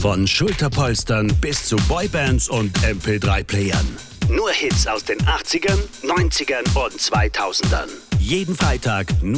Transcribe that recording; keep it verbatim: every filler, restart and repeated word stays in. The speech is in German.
Von Schulterpolstern bis zu Boybands und M P drei Playern. Nur Hits aus den achtzigern, neunzigern und zweitausendern. Jeden Freitag nur